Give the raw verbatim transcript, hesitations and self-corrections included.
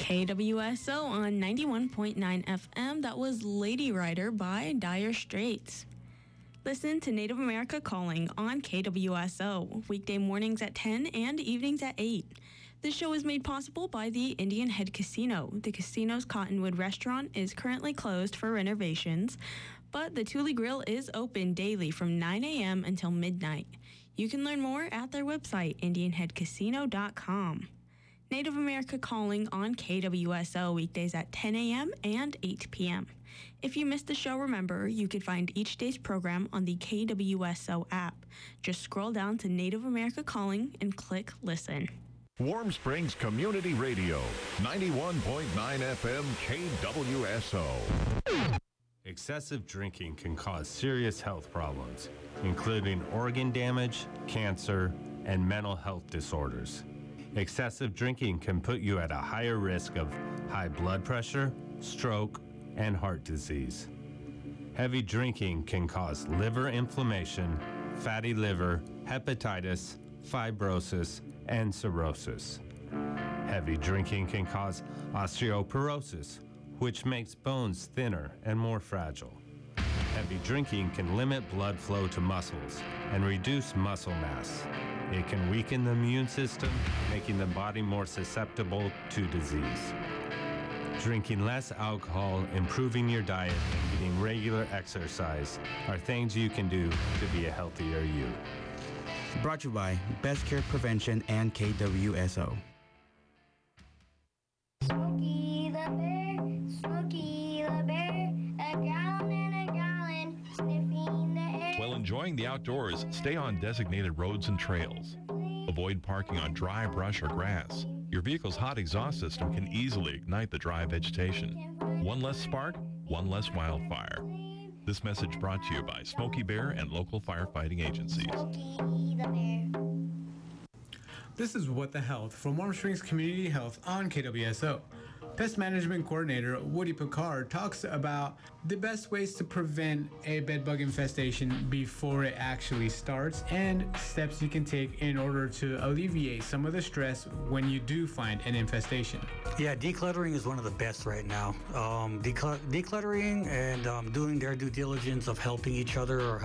K W S O on ninety-one point nine F M. That was Lady Rider by Dire Straits. Listen to Native America Calling on K W S O, weekday mornings at ten and evenings at eight. This show is made possible by the Indian Head Casino. The casino's Cottonwood restaurant is currently closed for renovations, but the Thule Grill is open daily from nine a.m. until midnight. You can learn more at their website, indian head casino dot com. Native America Calling on K W S O, weekdays at ten a.m. and eight p.m. If you missed the show, remember, you can find each day's program on the K W S O app. Just scroll down to Native America Calling and click Listen. Warm Springs Community Radio, ninety-one point nine F M K W S O. Excessive drinking can cause serious health problems, including organ damage, cancer, and mental health disorders. Excessive drinking can put you at a higher risk of high blood pressure, stroke, and heart disease. Heavy drinking can cause liver inflammation, fatty liver, hepatitis, fibrosis, and cirrhosis. Heavy drinking can cause osteoporosis, which makes bones thinner and more fragile. Heavy drinking can limit blood flow to muscles and reduce muscle mass. It can weaken the immune system, making the body more susceptible to disease. Drinking less alcohol, improving your diet, and getting regular exercise are things you can do to be a healthier you. Brought to you by Best Care Prevention and K W S O. Smokey the Bear, Smokey the Bear, a gallon and a gallon, sniffing the air. While enjoying the outdoors, stay on designated roads and trails. Avoid parking on dry brush or grass. Your vehicle's hot exhaust system can easily ignite the dry vegetation. One less spark, one less wildfire. This message brought to you by Smokey Bear and local firefighting agencies. Smokey the Bear. This is What the Health from Warm Springs Community Health on K W S O. Pest Management Coordinator Woody Picard talks about the best ways to prevent a bedbug infestation before it actually starts and steps you can take in order to alleviate some of the stress when you do find an infestation. Yeah, decluttering is one of the best right now. Um, decl- decluttering and um, doing their due diligence of helping each other or